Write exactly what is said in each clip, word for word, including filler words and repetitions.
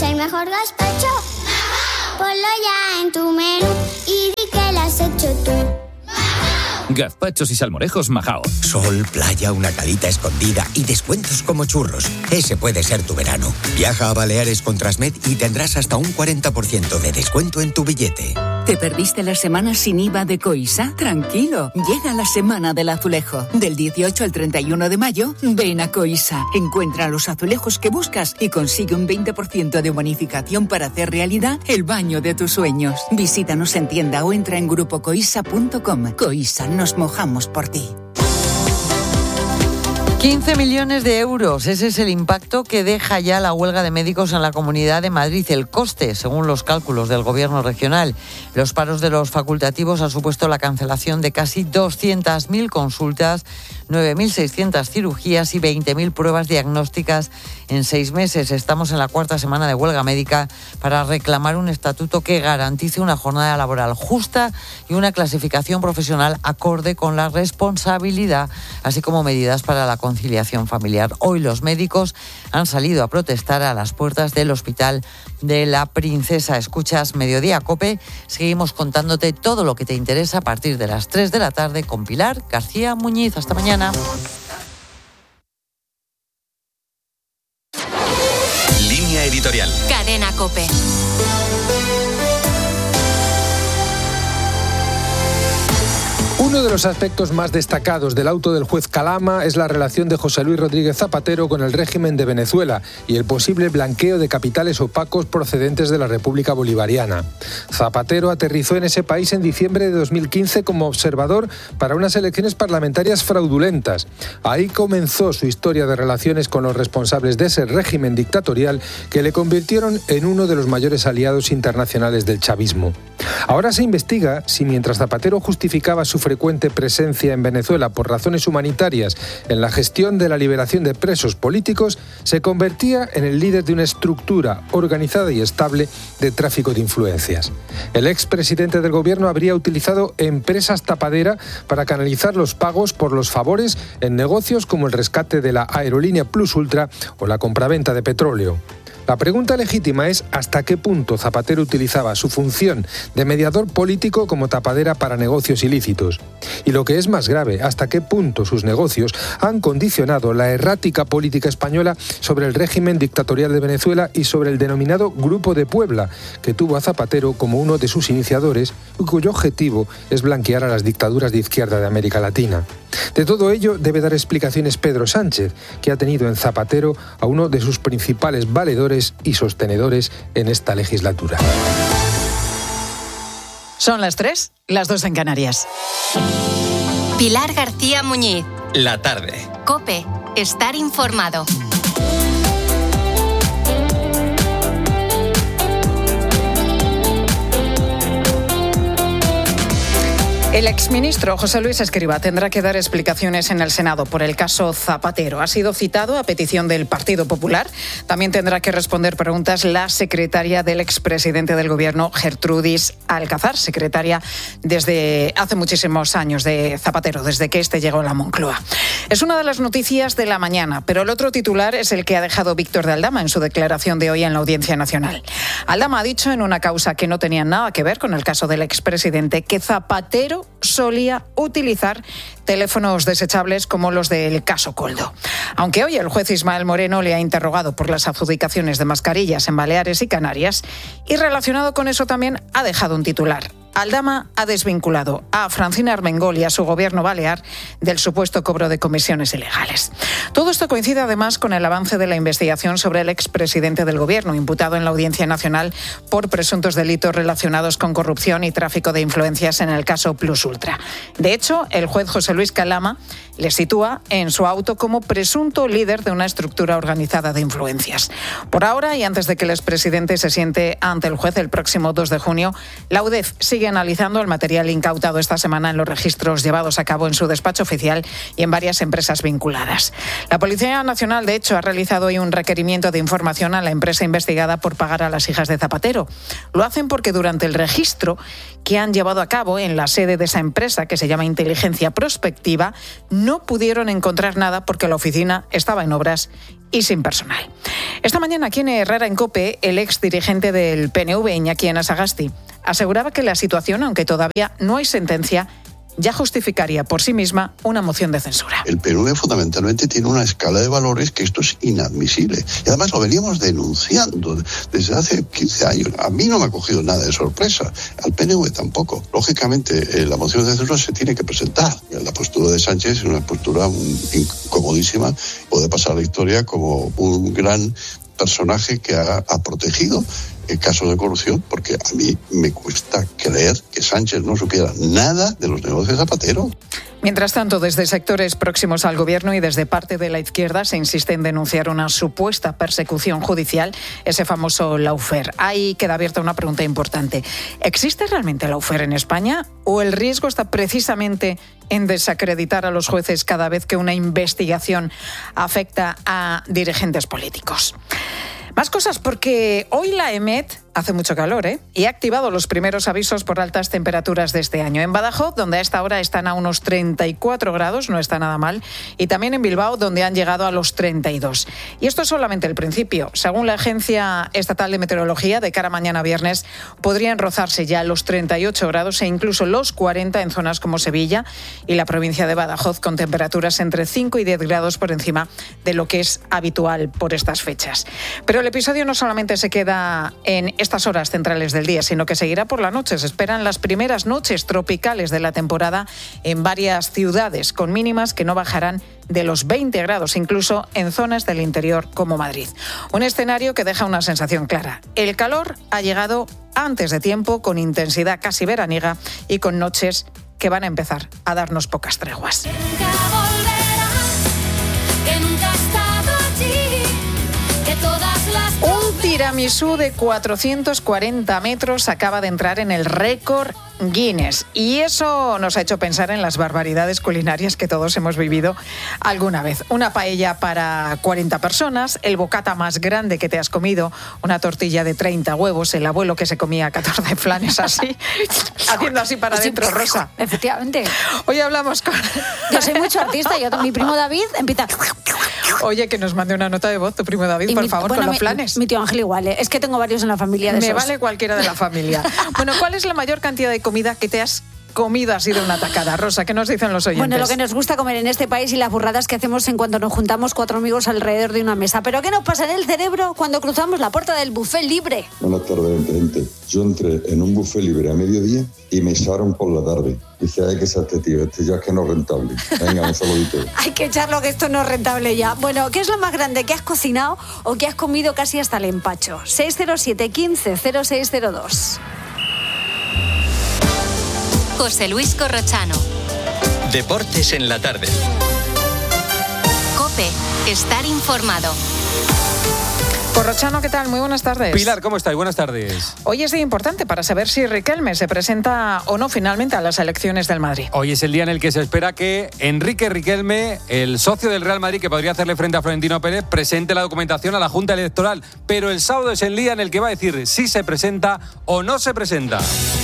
el mejor gazpacho? Ponlo ya en tu menú y di que lo has hecho tú. Gazpachos y salmorejos Majao. Sol, playa, una calita escondida y descuentos como churros. Ese puede ser tu verano. Viaja a Baleares con Transmed y tendrás hasta un cuarenta por ciento de descuento en tu billete. ¿Te perdiste la semana sin I V A de Coisa? Tranquilo, llega la semana del azulejo. Del dieciocho al treinta y uno de mayo, ven a Coisa. Encuentra los azulejos que buscas y consigue un veinte por ciento de bonificación para hacer realidad el baño de tus sueños. Visítanos en tienda o entra en grupo coisa punto com. Coisa, nos mojamos por ti. quince millones de euros, ese es el impacto que deja ya la huelga de médicos en la Comunidad de Madrid. El coste, según los cálculos del Gobierno regional. Los paros de los facultativos han supuesto la cancelación de casi doscientas mil consultas, nueve mil seiscientas cirugías y veinte mil pruebas diagnósticas en seis meses. Estamos en la cuarta semana de huelga médica para reclamar un estatuto que garantice una jornada laboral justa y una clasificación profesional acorde con la responsabilidad, así como medidas para la conciliación familiar. Hoy los médicos han salido a protestar a las puertas del Hospital de la Princesa. Escuchas Mediodía COPE. Seguimos contándote todo lo que te interesa a partir de las tres de la tarde con Pilar García Muñiz. Hasta mañana. Línea editorial. Cadena COPE. Uno de los aspectos más destacados del auto del juez Calama es la relación de José Luis Rodríguez Zapatero con el régimen de Venezuela y el posible blanqueo de capitales opacos procedentes de la República Bolivariana. Zapatero aterrizó en ese país en diciembre de dos mil quince como observador para unas elecciones parlamentarias fraudulentas. Ahí comenzó su historia de relaciones con los responsables de ese régimen dictatorial que le convirtieron en uno de los mayores aliados internacionales del chavismo. Ahora se investiga si mientras Zapatero justificaba su frecuencia presencia en Venezuela por razones humanitarias en la gestión de la liberación de presos políticos, se convertía en el líder de una estructura organizada y estable de tráfico de influencias. El expresidente del gobierno habría utilizado empresas tapadera para canalizar los pagos por los favores en negocios como el rescate de la aerolínea Plus Ultra o la compraventa de petróleo. La pregunta legítima es hasta qué punto Zapatero utilizaba su función de mediador político como tapadera para negocios ilícitos. Y lo que es más grave, hasta qué punto sus negocios han condicionado la errática política española sobre el régimen dictatorial de Venezuela y sobre el denominado Grupo de Puebla, que tuvo a Zapatero como uno de sus iniciadores y cuyo objetivo es blanquear a las dictaduras de izquierda de América Latina. De todo ello debe dar explicaciones Pedro Sánchez, que ha tenido en Zapatero a uno de sus principales valedores y sostenedores en esta legislatura. Son las tres, las dos en Canarias. Pilar García Muñiz. La tarde. COPE. Estar informado. El exministro José Luis Escrivá tendrá que dar explicaciones en el Senado por el caso Zapatero. Ha sido citado a petición del Partido Popular. También tendrá que responder preguntas la secretaria del expresidente del Gobierno, Gertrudis Alcázar, secretaria desde hace muchísimos años de Zapatero, desde que este llegó a la Moncloa. Es una de las noticias de la mañana, pero el otro titular es el que ha dejado Víctor de Aldama en su declaración de hoy en la Audiencia Nacional. Aldama ha dicho en una causa que no tenía nada que ver con el caso del expresidente que Zapatero solía utilizar teléfonos desechables como los del caso Koldo. Aunque hoy el juez Ismael Moreno le ha interrogado por las adjudicaciones de mascarillas en Baleares y Canarias y relacionado con eso también ha dejado un titular. Aldama ha desvinculado a Francina Armengol y a su gobierno balear del supuesto cobro de comisiones ilegales. Todo esto coincide además con el avance de la investigación sobre el expresidente del gobierno, imputado en la Audiencia Nacional por presuntos delitos relacionados con corrupción y tráfico de influencias en el caso Plus Ultra. De hecho, el juez José Luis Calama le sitúa en su auto como presunto líder de una estructura organizada de influencias. Por ahora, y antes de que el expresidente se siente ante el juez el próximo dos de junio, la U D E F sigue analizando el material incautado esta semana en los registros llevados a cabo en su despacho oficial y en varias empresas vinculadas. La Policía Nacional, de hecho, ha realizado hoy un requerimiento de información a la empresa investigada por pagar a las hijas de Zapatero. Lo hacen porque durante el registro que han llevado a cabo en la sede de esa empresa, que se llama Inteligencia Prospectiva, no pudieron encontrar nada porque la oficina estaba en obras y sin personal. Esta mañana aquí en Herrera en COPE, el ex dirigente del P N V, Iñaki Anasagasti, aseguraba que la situación, aunque todavía no hay sentencia, ya justificaría por sí misma una moción de censura. El P N V fundamentalmente tiene una escala de valores que esto es inadmisible. Y además lo veníamos denunciando desde hace quince años. A mí no me ha cogido nada de sorpresa, al P N V tampoco. Lógicamente, eh, la moción de censura se tiene que presentar. La postura de Sánchez es una postura incomodísima. Puede pasar a la historia como un gran personaje que ha, ha protegido el caso de corrupción, porque a mí me cuesta creer que Sánchez no supiera nada de los negocios de Zapatero. Mientras tanto, desde sectores próximos al gobierno y desde parte de la izquierda se insiste en denunciar una supuesta persecución judicial, ese famoso lawfare. Ahí queda abierta una pregunta importante. ¿Existe realmente lawfare en España o el riesgo está precisamente en desacreditar a los jueces cada vez que una investigación afecta a dirigentes políticos? Más cosas, porque hoy la EMET hace mucho calor, ¿eh? Y ha activado los primeros avisos por altas temperaturas de este año. En Badajoz, donde a esta hora están a unos treinta y cuatro grados, no está nada mal, y también en Bilbao, donde han llegado a los treinta y dos. Y esto es solamente el principio. Según la Agencia Estatal de Meteorología, de cara a mañana viernes, podrían rozarse ya los treinta y ocho grados e incluso los cuarenta en zonas como Sevilla y la provincia de Badajoz, con temperaturas entre cinco y diez grados por encima de lo que es habitual por estas fechas. Pero el episodio no solamente se queda en estas horas centrales del día, sino que seguirá por la noche. Se esperan las primeras noches tropicales de la temporada en varias ciudades, con mínimas que no bajarán de los veinte grados, incluso en zonas del interior como Madrid. Un escenario que deja una sensación clara. El calor ha llegado antes de tiempo, con intensidad casi veraniega y con noches que van a empezar a darnos pocas treguas. Un tiramisú de cuatrocientos cuarenta metros acaba de entrar en el récord Guinness, y eso nos ha hecho pensar en las barbaridades culinarias que todos hemos vivido alguna vez. Una paella para cuarenta personas, el bocata más grande que te has comido, una tortilla de treinta huevos, el abuelo que se comía catorce flanes así, haciendo así para adentro, sí, Rosa. Efectivamente. Hoy hablamos con... Yo soy mucho artista, yo, mi primo David empieza... Oye, que nos mande una nota de voz tu primo David, y por mi, favor, bueno, con los mi, flanes. Mi tío Ángel igual, ¿eh? Es que tengo varios en la familia de Me esos. vale cualquiera de la familia. Bueno, ¿cuál es la mayor cantidad de comida que te has comido así de una tacada? Rosa, ¿qué nos dicen los oyentes? Bueno, lo que nos gusta comer en este país y las burradas que hacemos en cuanto nos juntamos cuatro amigos alrededor de una mesa. ¿Pero qué nos pasa en el cerebro cuando cruzamos la puerta del buffet libre? Buenas tardes, gente. Yo entré en un buffet libre a mediodía y me echaron por la tarde. Dice, hay que ser este tío, este ya es que no es rentable. Venga, un saludito. Hay que echarlo, que esto no es rentable ya. Bueno, ¿qué es lo más grande que has cocinado o que has comido casi hasta el empacho? seis cero siete, quince, cero seis cero dos. José Luis Corrochano. Deportes en la tarde. COPE. Estar informado. Corrochano, ¿qué tal? Muy buenas tardes. Pilar, ¿cómo estáis? Buenas tardes. Hoy es día importante para saber si Riquelme se presenta o no finalmente a las elecciones del Madrid. Hoy es el día en el que se espera que Enrique Riquelme, el socio del Real Madrid que podría hacerle frente a Florentino Pérez, presente la documentación a la Junta Electoral. Pero el sábado es el día en el que va a decir si se presenta o no se presenta.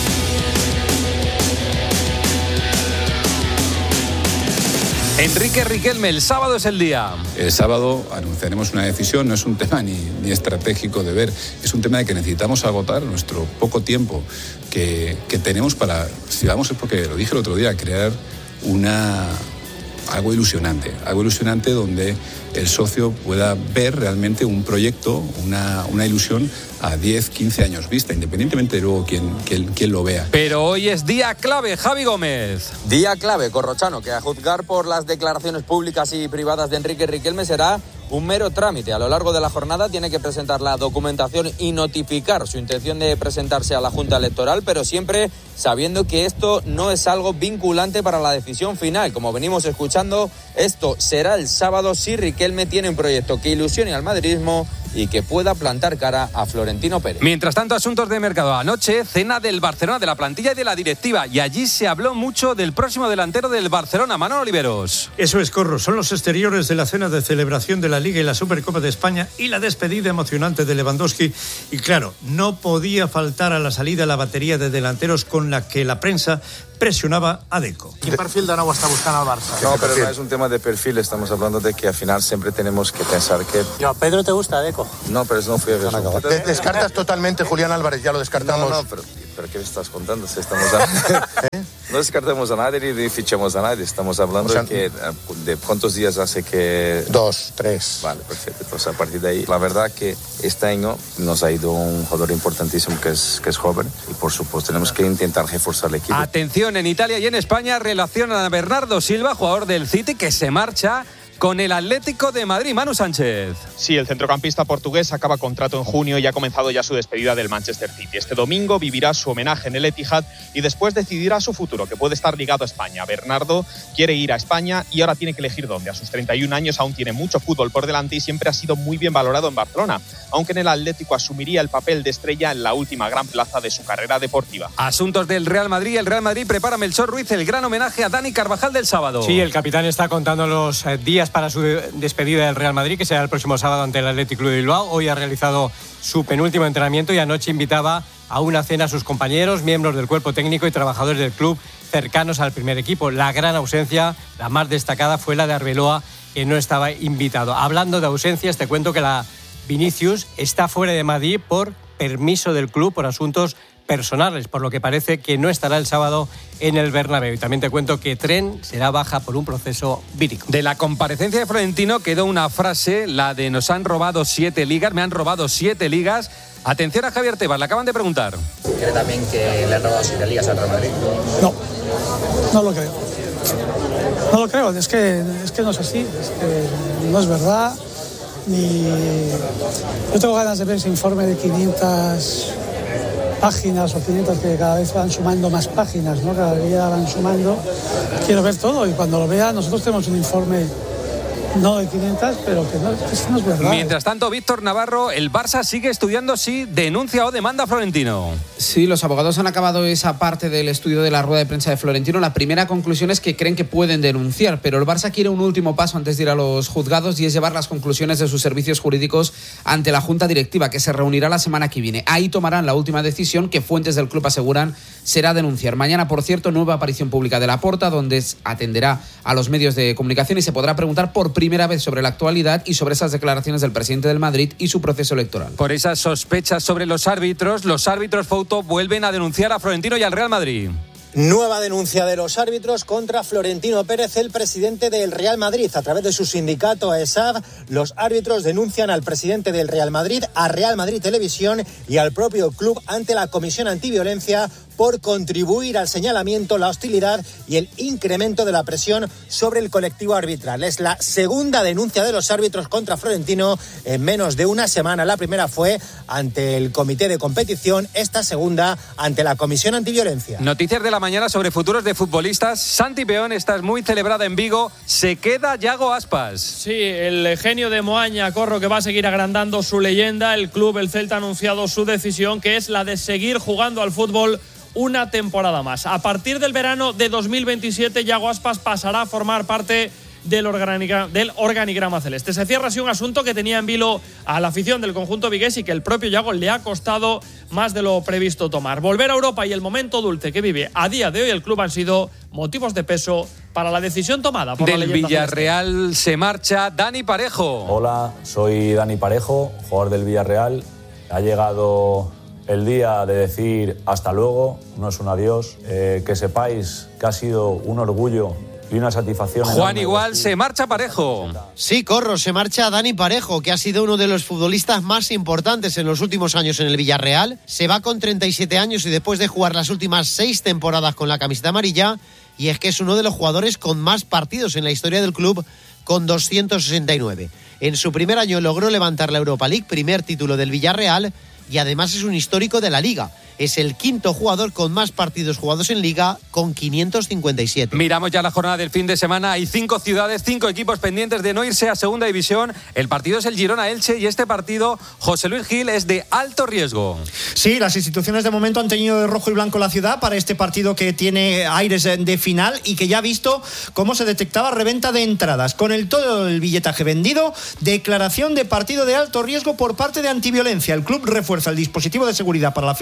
Enrique Riquelme, el sábado es el día. El sábado anunciaremos una decisión, no es un tema ni, ni estratégico de ver, es un tema de que necesitamos agotar nuestro poco tiempo que, que tenemos para, si vamos es porque lo dije el otro día, crear una... algo ilusionante, algo ilusionante donde el socio pueda ver realmente un proyecto, una, una ilusión a diez, quince años vista, independientemente de luego quién, quién, quién lo vea. Pero hoy es día clave, Javi Gómez. Día clave, Corrochano, que a juzgar por las declaraciones públicas y privadas de Enrique Riquelme será un mero trámite. A lo largo de la jornada tiene que presentar la documentación y notificar su intención de presentarse a la Junta Electoral, pero siempre sabiendo que esto no es algo vinculante para la decisión final. Como venimos escuchando, esto será el sábado si Riquelme tiene un proyecto que ilusione al madridismo y que pueda plantar cara a Florentino Pérez. Mientras tanto, asuntos de mercado. Anoche, cena del Barcelona, de la plantilla y de la directiva, y allí se habló mucho del próximo delantero del Barcelona, Manolo Oliveros. Eso es, Corro, son los exteriores de la cena de celebración de la Liga y la Supercopa de España y la despedida emocionante de Lewandowski. Y claro, no podía faltar a la salida la batería de delanteros con la que la prensa presionaba a Deco. ¿Qué perfil de nuevo está buscando al Barça? No, pero no es un tema de perfil, estamos hablando de que al final siempre tenemos que pensar que... Yo, ¿Pedro te gusta, Deco? No, pero eso no fue... De- descartas totalmente Julián Álvarez, ya lo descartamos. No, no, pero, pero ¿qué me estás contando? Si estamos a... No descartamos a nadie ni fichamos a nadie, estamos hablando o sea, de, que, de cuántos días hace que... Dos, tres. Vale, perfecto. Entonces a partir de ahí, la verdad que este año nos ha ido un jugador importantísimo que es, que es joven y por supuesto tenemos que intentar reforzar el equipo. Atención, en Italia y en España relacionan a Bernardo Silva, jugador del City, que se marcha con el Atlético de Madrid. Manu Sánchez. Sí, el centrocampista portugués acaba contrato en junio y ha comenzado ya su despedida del Manchester City. Este domingo vivirá su homenaje en el Etihad y después decidirá su futuro, que puede estar ligado a España. Bernardo quiere ir a España y ahora tiene que elegir dónde. A sus treinta y un años aún tiene mucho fútbol por delante y siempre ha sido muy bien valorado en Barcelona, aunque en el Atlético asumiría el papel de estrella en la última gran plaza de su carrera deportiva. Asuntos del Real Madrid. El Real Madrid prepara Melchor Ruiz el gran homenaje a Dani Carvajal del sábado. Sí, el capitán está contando los días para su despedida del Real Madrid, que será el próximo sábado ante el Athletic Club de Bilbao. Hoy ha realizado su penúltimo entrenamiento y anoche invitaba a una cena a sus compañeros, miembros del cuerpo técnico y trabajadores del club cercanos al primer equipo. La gran ausencia, la más destacada, fue la de Arbeloa, que no estaba invitado. Hablando de ausencias, te cuento que la Vinicius está fuera de Madrid por permiso del club por asuntos personales, por lo que parece que no estará el sábado en el Bernabéu. Y también te cuento que Tren será baja por un proceso vírico. De la comparecencia de Florentino quedó una frase, la de nos han robado siete ligas, me han robado siete ligas. Atención a Javier Tebas, le acaban de preguntar. ¿Cree también que le han robado siete ligas al Real Madrid? No, no lo creo. No lo creo, es que, es que no es así, es que no es verdad. Ni... Yo tengo ganas de ver ese informe de quinientas páginas o quinientas que cada vez van sumando más páginas, ¿no? Cada día van sumando. Quiero ver todo y cuando lo vea, nosotros tenemos un informe no de quinientas, pero que no, que no es verdad. Mientras tanto, Víctor Navarro, el Barça sigue estudiando si denuncia o demanda a Florentino. Sí, los abogados han acabado esa parte del estudio de la rueda de prensa de Florentino. La primera conclusión es que creen que pueden denunciar, pero el Barça quiere un último paso antes de ir a los juzgados y es llevar las conclusiones de sus servicios jurídicos ante la Junta Directiva, que se reunirá la semana que viene. Ahí tomarán la última decisión, que fuentes del club aseguran será denunciar. Mañana, por cierto, nueva aparición pública de Laporta, donde atenderá a los medios de comunicación y se podrá preguntar por primera vez sobre la actualidad y sobre esas declaraciones del presidente del Madrid y su proceso electoral. Por esas sospechas sobre los árbitros, los árbitros Fouto vuelven a denunciar a Florentino y al Real Madrid. Nueva denuncia de los árbitros contra Florentino Pérez, el presidente del Real Madrid. A través de su sindicato E S A B, los árbitros denuncian al presidente del Real Madrid, a Real Madrid Televisión y al propio club ante la Comisión Antiviolencia por contribuir al señalamiento, la hostilidad y el incremento de la presión sobre el colectivo arbitral. Es la segunda denuncia de los árbitros contra Florentino en menos de una semana. La primera fue ante el comité de competición, esta segunda ante la Comisión Antiviolencia. Noticias de la mañana sobre futuros de futbolistas. Santi Peón, esta es muy celebrada en Vigo. Se queda Yago Aspas. Sí, el genio de Moaña, Corro, que va a seguir agrandando su leyenda. El club, el Celta, ha anunciado su decisión, que es la de seguir jugando al fútbol una temporada más. A partir del verano de dos mil veintisiete, Yago Aspas pasará a formar parte del organigrama, del organigrama celeste. Se cierra así un asunto que tenía en vilo a la afición del conjunto vigués y que el propio Yago le ha costado más de lo previsto tomar. Volver a Europa y el momento dulce que vive a día de hoy el club han sido motivos de peso para la decisión tomada por del la leyenda Villarreal celeste. Se marcha Dani Parejo. Hola, soy Dani Parejo, jugador del Villarreal. Ha llegado el día de decir hasta luego, no es un adiós. Eh, que sepáis que ha sido un orgullo y una satisfacción. Juan Igual, se marcha Parejo. Sí, Corro, se marcha Dani Parejo, que ha sido uno de los futbolistas más importantes en los últimos años en el Villarreal. Se va con treinta y siete años y después de jugar las últimas seis temporadas con la camiseta amarilla, y es que es uno de los jugadores con más partidos en la historia del club, con doscientos sesenta y nueve. En su primer año logró levantar la Europa League, primer título del Villarreal, y además es un histórico de la Liga. Es el quinto jugador con más partidos jugados en Liga, con quinientos cincuenta y siete. Miramos ya la jornada del fin de semana. Hay cinco ciudades, cinco equipos pendientes de no irse a Segunda División. El partido es el Girona-Elche y este partido, José Luis Gil, es de alto riesgo. Sí, las instituciones de momento han teñido de rojo y blanco la ciudad para este partido que tiene aires de final y que ya ha visto cómo se detectaba reventa de entradas. Con el todo el billetaje vendido, declaración de partido de alto riesgo por parte de Antiviolencia. El club refuerza el dispositivo de seguridad para la final del sábado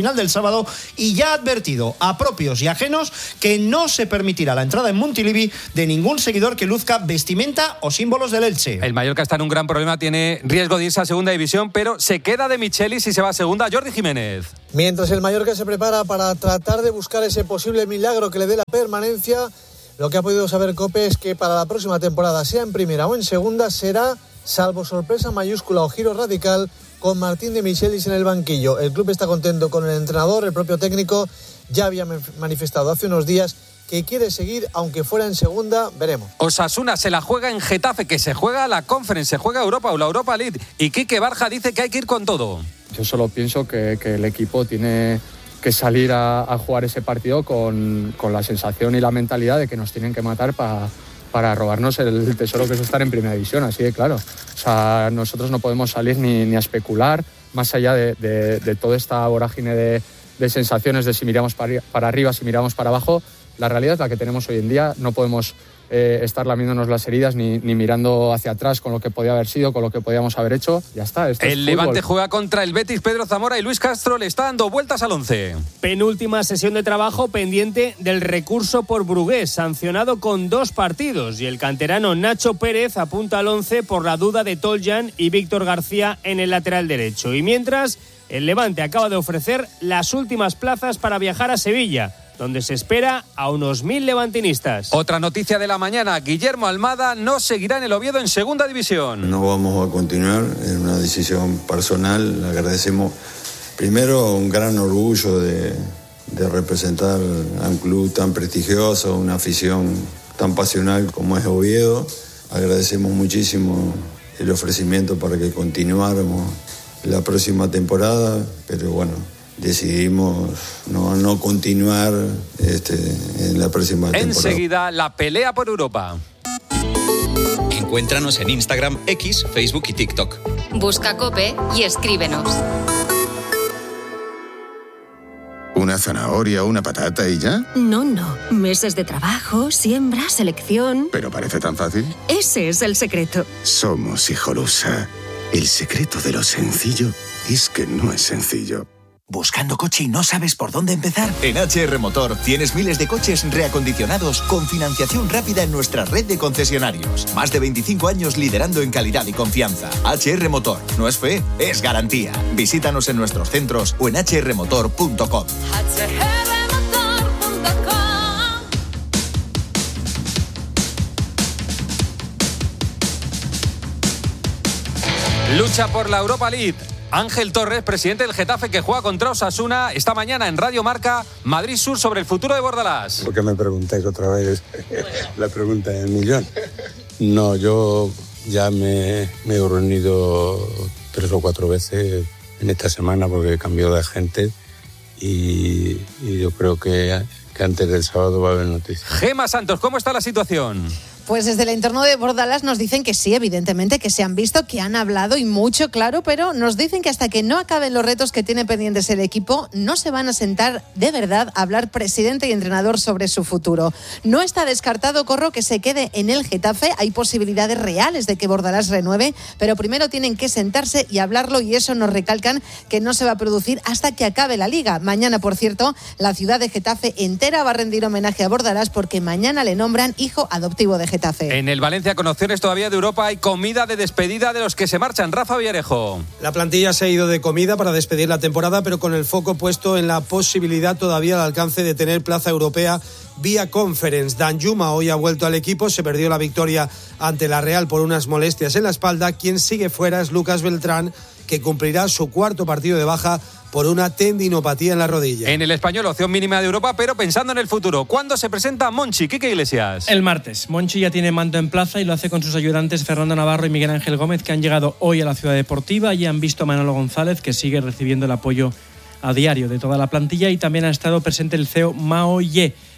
sábado y ya ha advertido a propios y ajenos que no se permitirá la entrada en Montilivi de ningún seguidor que luzca vestimenta o símbolos del Elche. El Mallorca está en un gran problema, tiene riesgo de irse a segunda división, pero se queda de Michelis y se va a segunda. Jordi Jiménez. Mientras el Mallorca se prepara para tratar de buscar ese posible milagro que le dé la permanencia, lo que ha podido saber COPE es que para la próxima temporada, sea en primera o en segunda, será, salvo sorpresa mayúscula o giro radical, con Martín de Michelis en el banquillo. El club está contento con el entrenador, el propio técnico ya había manifestado hace unos días que quiere seguir, aunque fuera en segunda, veremos. Osasuna se la juega en Getafe, que se juega la Conference, se juega Europa o la Europa League, y Quique Barja dice que hay que ir con todo. Yo solo pienso que, que el equipo tiene que salir a, a jugar ese partido con, con la sensación y la mentalidad de que nos tienen que matar para, para robarnos el tesoro que es estar en primera división, así de claro. O sea, nosotros no podemos salir ni, ni a especular, más allá de, de, de toda esta vorágine de, de sensaciones de si miramos para, para arriba, si miramos para abajo. La realidad es la que tenemos hoy en día, no podemos eh, estar lamiéndonos las heridas ni, ni mirando hacia atrás con lo que podía haber sido, con lo que podíamos haber hecho. Ya está. Esto el es Levante fútbol. juega contra el Betis, Pedro Zamora y Luis Castro le está dando vueltas al once. Penúltima sesión de trabajo pendiente del recurso por Brugués, sancionado con dos partidos, y el canterano Nacho Pérez apunta al once por la duda de Toljan y Víctor García en el lateral derecho. Y mientras, el Levante acaba de ofrecer las últimas plazas para viajar a Sevilla, donde se espera a unos mil levantinistas. Otra noticia de la mañana, Guillermo Almada no seguirá en el Oviedo en segunda división. No vamos a continuar, es una decisión personal. Agradecemos primero un gran orgullo de, de representar a un club tan prestigioso, una afición tan pasional como es Oviedo. Agradecemos muchísimo el ofrecimiento para que continuáramos la próxima temporada, pero bueno, decidimos no, no continuar este, en la próxima temporada. Enseguida, la pelea por Europa. Encuéntranos en Instagram, X, Facebook y TikTok. Busca COPE y escríbenos. ¿Una zanahoria o una patata y ya? No, no. Meses de trabajo, siembra, selección. Pero parece tan fácil. Ese es el secreto. Somos Hijolusa. El secreto de lo sencillo es que no es sencillo. ¿Buscando coche y no sabes por dónde empezar? En H R Motor tienes miles de coches reacondicionados con financiación rápida en nuestra red de concesionarios. Más de veinticinco años liderando en calidad y confianza. H R Motor. No es fe, es garantía. Visítanos en nuestros centros o en h r motor punto com. Lucha por la Europa League. Ángel Torres, presidente del Getafe, que juega contra Osasuna esta mañana en Radio Marca, Madrid Sur, sobre el futuro de Bordalás. ¿Por qué me preguntáis otra vez la pregunta del millón? No, yo ya me, me he reunido tres o cuatro veces en esta semana porque he cambiado de agente y, y yo creo que, que antes del sábado va a haber noticias. Gema Santos, ¿cómo está la situación? Pues desde el entorno de Bordalás nos dicen que sí, evidentemente, que se han visto, que han hablado y mucho, claro, pero nos dicen que hasta que no acaben los retos que tiene pendientes el equipo, no se van a sentar de verdad a hablar presidente y entrenador sobre su futuro. No está descartado, Corro, que se quede en el Getafe. Hay posibilidades reales de que Bordalás renueve, pero primero tienen que sentarse y hablarlo, y eso nos recalcan que no se va a producir hasta que acabe la Liga. Mañana, por cierto, la ciudad de Getafe entera va a rendir homenaje a Bordalás porque mañana le nombran hijo adoptivo de Getafe. En el Valencia, con opciones todavía de Europa, hay comida de despedida de los que se marchan. Rafa Villarejo. La plantilla se ha ido de comida para despedir la temporada, pero con el foco puesto en la posibilidad todavía al alcance de tener plaza europea vía Conference. Danjuma hoy ha vuelto al equipo, se perdió la victoria ante la Real por unas molestias en la espalda. Quien sigue fuera es Lucas Beltrán, que cumplirá su cuarto partido de baja por una tendinopatía en la rodilla. En el Español, opción mínima de Europa, pero pensando en el futuro. ¿Cuándo se presenta Monchi? Quique Iglesias. El martes. Monchi ya tiene mando en plaza y lo hace con sus ayudantes Fernando Navarro y Miguel Ángel Gómez, que han llegado hoy a la Ciudad Deportiva y han visto a Manolo González, que sigue recibiendo el apoyo a diario de toda la plantilla, y también ha estado presente el C E O Mao Ye.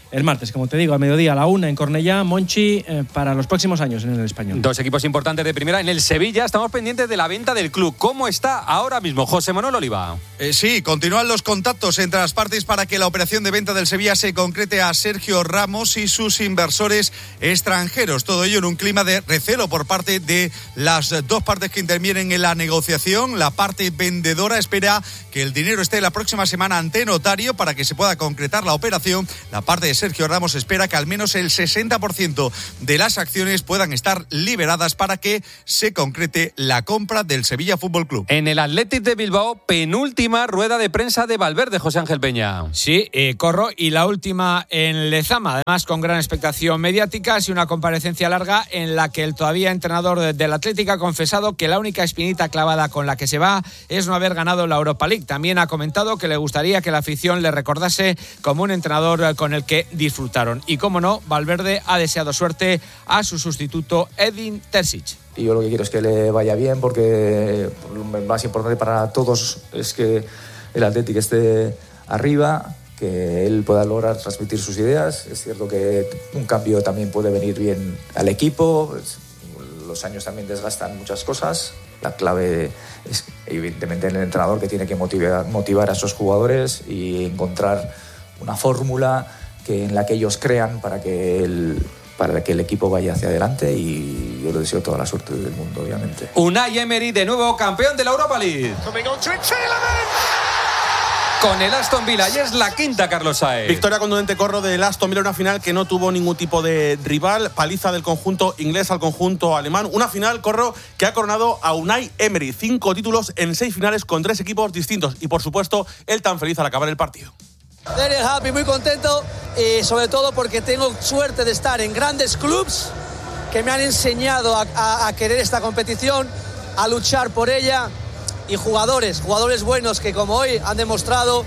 el martes, como te digo, al mediodía a la una en Cornellá, Monchi, eh, para los próximos años en el Español. Dos equipos importantes de primera. En el Sevilla estamos pendientes de la venta del club. ¿Cómo está ahora mismo José Manuel Oliva? Eh, sí, continúan los contactos entre las partes para que la operación de venta del Sevilla se concrete a Sergio Ramos y sus inversores extranjeros. Todo ello en un clima de recelo por parte de las dos partes que intervienen en la negociación. La parte vendedora espera que el dinero esté la próxima semana ante notario para que se pueda concretar la operación. La parte de Sergio Ramos espera que al menos el sesenta por ciento de las acciones puedan estar liberadas para que se concrete la compra del Sevilla Fútbol Club. En el Athletic de Bilbao, penúltima rueda de prensa de Valverde, José Ángel Peña. Sí, eh, Corro, y la última en Lezama, además con gran expectación mediática, y una comparecencia larga en la que el todavía entrenador del Athletic ha confesado que la única espinita clavada con la que se va es no haber ganado la Europa League. También ha comentado que le gustaría que la afición le recordase como un entrenador con el que disfrutaron. Y como no, Valverde ha deseado suerte a su sustituto Edin Terzic. Y yo lo que quiero es que le vaya bien, porque lo más importante para todos es que el Athletic esté arriba, que él pueda lograr transmitir sus ideas. Es cierto que un cambio también puede venir bien al equipo. Los años también desgastan muchas cosas. La clave es evidentemente el entrenador, que tiene que motivar, motivar a esos jugadores y encontrar una fórmula que, en la que ellos crean para que el, para que el equipo vaya hacia adelante, y yo le deseo toda la suerte del mundo, obviamente. Unai Emery, de nuevo campeón de la Europa League. Con el Aston Villa, y es la quinta, Carlos Saez. Victoria contundente, Corro, del Aston Villa, una final que no tuvo ningún tipo de rival, paliza del conjunto inglés al conjunto alemán, una final, Corro, que ha coronado a Unai Emery, cinco títulos en seis finales con tres equipos distintos, y por supuesto, él tan feliz al acabar el partido. Very happy, muy contento, y sobre todo porque tengo suerte de estar en grandes clubs que me han enseñado a, a, a querer esta competición, a luchar por ella. Y jugadores, jugadores buenos que como hoy han demostrado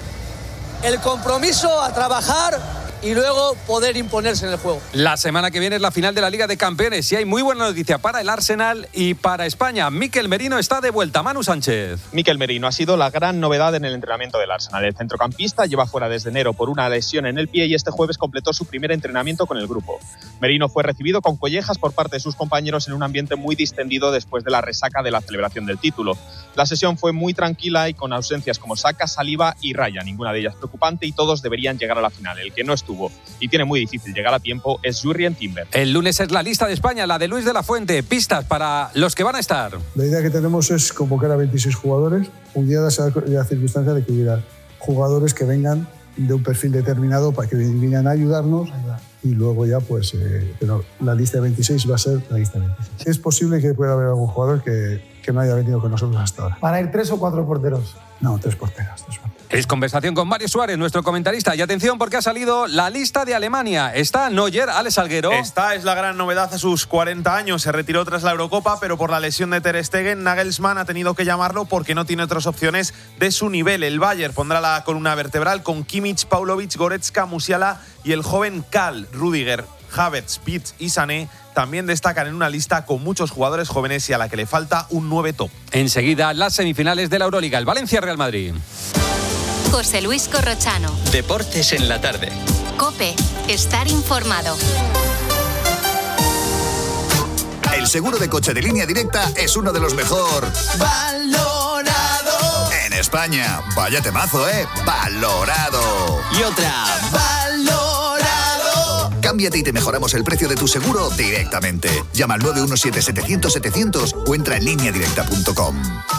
el compromiso a trabajar y luego poder imponerse en el juego. La semana que viene es la final de la Liga de Campeones y hay muy buena noticia para el Arsenal y para España. Mikel Merino está de vuelta. Manu Sánchez. Mikel Merino ha sido la gran novedad en el entrenamiento del Arsenal. El centrocampista lleva fuera desde enero por una lesión en el pie y este jueves completó su primer entrenamiento con el grupo. Merino fue recibido con collejas por parte de sus compañeros en un ambiente muy distendido después de la resaca de la celebración del título. La sesión fue muy tranquila y con ausencias como Saka, Saliba y Raya, ninguna de ellas preocupante, y todos deberían llegar a la final. El que no estuvo y tiene muy difícil llegar a tiempo es Jurrien Timber. El lunes es la lista de España, la de Luis de la Fuente. Pistas para los que van a estar. La idea que tenemos es convocar a veintiséis jugadores, pudiera ser la circunstancia de que hubiera jugadores que vengan de un perfil determinado para que vengan a ayudarnos, y luego ya pues eh, pero la lista de veintiséis va a ser la lista de veintiséis. Es posible que pueda haber algún jugador que, que no haya venido con nosotros hasta ahora. ¿Van a ir tres o cuatro porteros? No, tres porteros, tres porteros. Es conversación con Mario Suárez, nuestro comentarista. Y atención, porque ha salido la lista de Alemania. Está Neuer, Alex Salguero. Esta es la gran novedad a sus cuarenta años. Se retiró tras la Eurocopa, pero por la lesión de Ter Stegen, Nagelsmann ha tenido que llamarlo porque no tiene otras opciones de su nivel. El Bayern pondrá la columna vertebral con Kimmich, Paulovic, Goretzka, Musiala y el joven Karl, Rüdiger, Havertz, Pitz y Sané. También destacan en una lista con muchos jugadores jóvenes y a la que le falta un nueve top. Enseguida, las semifinales de la Euroliga, el Valencia-Real Madrid. José Luis Corrochano. Deportes en la tarde. COPE. Estar informado. El seguro de coche de Línea Directa es uno de los mejor valorado en España. Vaya temazo, ¿eh? Valorado. Y otra, valorado. Cámbiate y te mejoramos el precio de tu seguro directamente. Llama al nueve uno siete, setecientos, setecientos o entra en línea directa punto com.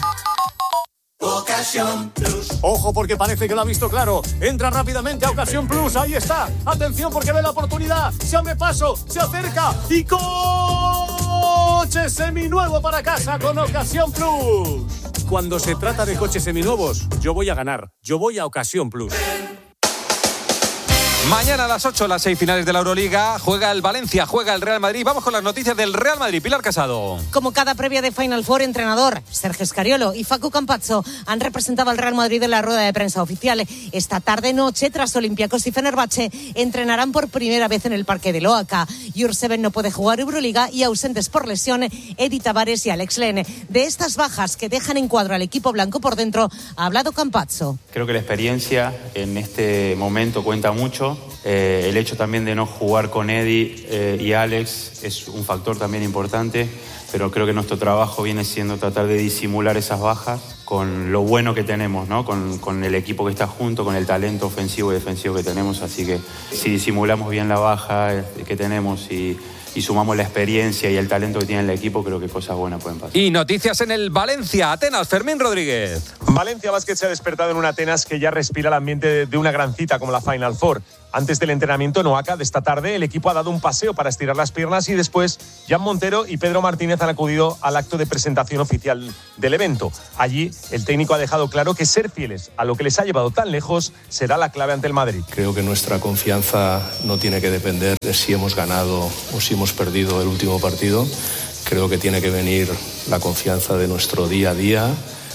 Ocasión Plus. Ojo, porque parece que lo ha visto claro. Entra rápidamente a Ocasión Plus. Ahí está. Atención, porque ve la oportunidad. Se abre paso, se acerca y coche seminuevo para casa con Ocasión Plus. Cuando se trata de coches seminuevos, yo voy a ganar. Yo voy a Ocasión Plus. Mañana a las ocho, las seis finales de la Euroliga. Juega el Valencia, juega el Real Madrid. Vamos con las noticias del Real Madrid. Pilar Casado. Como cada previa de Final Four, entrenador Sergio Scariolo y Facu Campazzo han representado al Real Madrid en la rueda de prensa oficial. Esta tarde-noche, tras Olympiacos y Fenerbahce, entrenarán por primera vez en el Parque del Oaca. Jurseven no puede jugar Euroliga y ausentes por lesión Edi Tavares y Alex Len. De estas bajas que dejan en cuadro al equipo blanco por dentro, ha hablado Campazzo. Creo que la experiencia en este momento cuenta mucho. mucho. Eh, el hecho también de no jugar con Eddie eh, y Alex es un factor también importante, pero creo que nuestro trabajo viene siendo tratar de disimular esas bajas con lo bueno que tenemos, ¿no? Con, con el equipo que está junto, con el talento ofensivo y defensivo que tenemos. Así que si disimulamos bien la baja que tenemos y, y sumamos la experiencia y el talento que tiene el equipo, creo que cosas buenas pueden pasar. Y noticias en el Valencia, Atenas, Fermín Rodríguez. Valencia Basket se ha despertado en un Atenas que ya respira el ambiente de una gran cita como la Final Four. Antes del entrenamiento en Oaca de esta tarde, el equipo ha dado un paseo para estirar las piernas y después Jan Montero y Pedro Martínez han acudido al acto de presentación oficial del evento. Allí, el técnico ha dejado claro que ser fieles a lo que les ha llevado tan lejos será la clave ante el Madrid. Creo que nuestra confianza no tiene que depender de si hemos ganado o si hemos perdido el último partido. Creo que tiene que venir la confianza de nuestro día a día,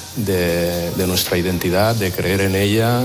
De, de nuestra identidad, de creer en ella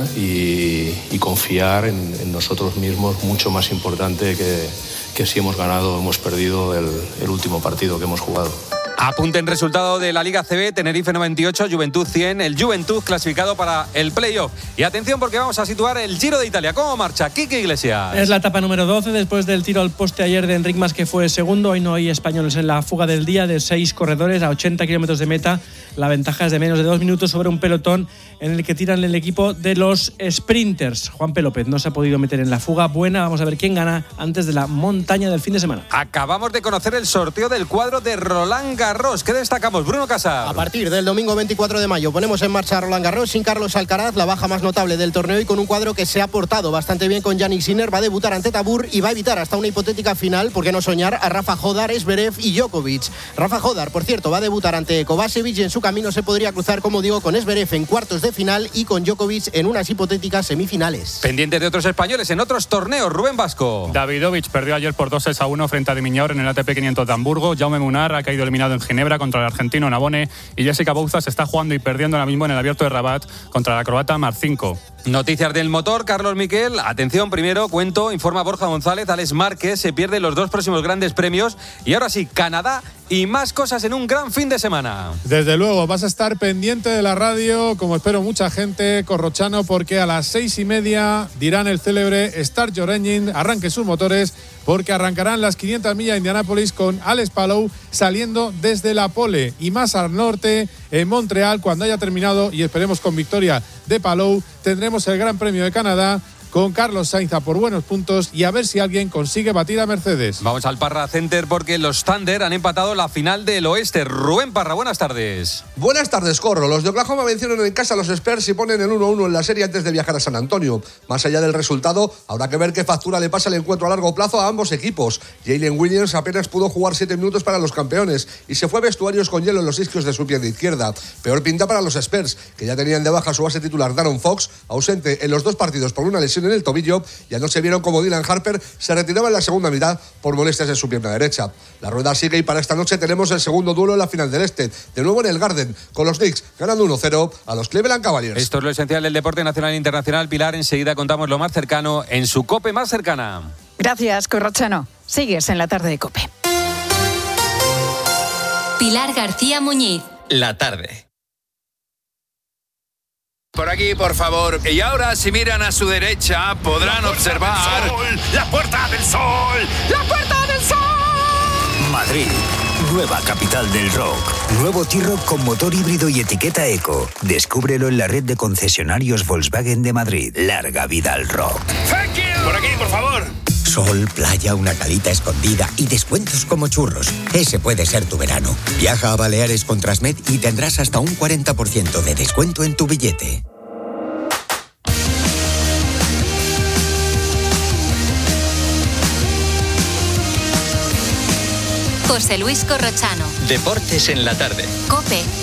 y, y confiar en, en nosotros mismos, mucho más importante que, que si hemos ganado o hemos perdido el, el último partido que hemos jugado. Apunten resultado de la Liga C B, Tenerife noventa y ocho, Juventud cien, el Juventud clasificado para el playoff. Y atención porque vamos a situar el Giro de Italia. ¿Cómo marcha? Quique Iglesias. Es la etapa número doce, después del tiro al poste ayer de Enric Mas, que fue segundo. Hoy no hay españoles en la fuga del día de seis corredores a ochenta kilómetros de meta. La ventaja es de menos de dos minutos sobre un pelotón en el que tiran el equipo de los sprinters. Juan P. López no se ha podido meter en la fuga buena. Vamos a ver quién gana antes de la montaña del fin de semana. Acabamos de conocer el sorteo del cuadro de Roland Garros. ¿Qué destacamos, Bruno Casar? A partir del domingo veinticuatro de mayo ponemos en marcha Roland Garros sin Carlos Alcaraz, la baja más notable del torneo, y con un cuadro que se ha portado bastante bien con Jannik Sinner. Va a debutar ante Tabur y va a evitar hasta una hipotética final, ¿por qué no soñar?, a Rafa Jodar, Zverev y Djokovic. Rafa Jodar, por cierto, va a debutar ante Kovacevic y en su camino se podría cruzar, como digo, con Zverev en cuartos de final y con Djokovic en unas hipotéticas semifinales. Pendientes de otros españoles en otros torneos, Rubén Vasco. Davidovich perdió ayer por dos sets a uno frente a Dimiñor en el A T P quinientos de Hamburgo. Jaume Munar ha caído eliminado en Ginebra contra el argentino Nabone y Jessica Bouza se está jugando y perdiendo ahora mismo en el Abierto de Rabat contra la croata Marcinko. Noticias del motor, Carlos Miquel. Atención, primero cuento, informa Borja González, Alex Márquez se pierde los dos próximos grandes premios y ahora sí, Canadá y más cosas en un gran fin de semana. Desde luego, vas a estar pendiente de la radio, como espero mucha gente, Corrochano, porque a las seis y media dirán el célebre Start Your Engine, arranque sus motores, porque arrancarán las quinientas millas de Indianápolis con Alex Palou saliendo desde la pole y más al norte, en Montreal, cuando haya terminado y esperemos con victoria de Palou, tendremos el Gran Premio de Canadá con Carlos Sainz a por buenos puntos y a ver si alguien consigue batir a Mercedes. Vamos al Parra Center porque los Thunder han empatado la final del oeste. Rubén Parra, buenas tardes. Buenas tardes, Corro. Los de Oklahoma vencieron en casa a los Spurs y ponen el uno a uno en la serie antes de viajar a San Antonio. Más allá del resultado, habrá que ver qué factura le pasa el encuentro a largo plazo a ambos equipos. Jalen Williams apenas pudo jugar siete minutos para los campeones y se fue a vestuarios con hielo en los isquios de su pierna izquierda. Peor pinta para los Spurs, que ya tenían de baja su base titular Darren Fox, ausente en los dos partidos por una lesión en el tobillo, y anoche vieron como Dylan Harper se retiraba en la segunda mitad por molestias en su pierna derecha. La rueda sigue y para esta noche tenemos el segundo duelo en la final del este, de nuevo en el Garden, con los Knicks ganando uno cero a los Cleveland Cavaliers. Esto es lo esencial del deporte nacional e internacional. Pilar, enseguida contamos lo más cercano en su COPE más cercana. Gracias, Corrochano. Sigues en la tarde de COPE. Pilar García Muñiz. La tarde. Por aquí, por favor. Y ahora, si miran a su derecha, podrán observar... ¡La Puerta del Sol! ¡La Puerta del Sol! Madrid, nueva capital del rock. Nuevo T-Roc con motor híbrido y etiqueta eco. Descúbrelo en la red de concesionarios Volkswagen de Madrid. Larga vida al rock. ¡Thank you! Por aquí, por favor. Sol, playa, una calita escondida y descuentos como churros. Ese puede ser tu verano. Viaja a Baleares con Transmed y tendrás hasta un cuarenta por ciento de descuento en tu billete. José Luis Corrochano. Deportes en la tarde. COPE.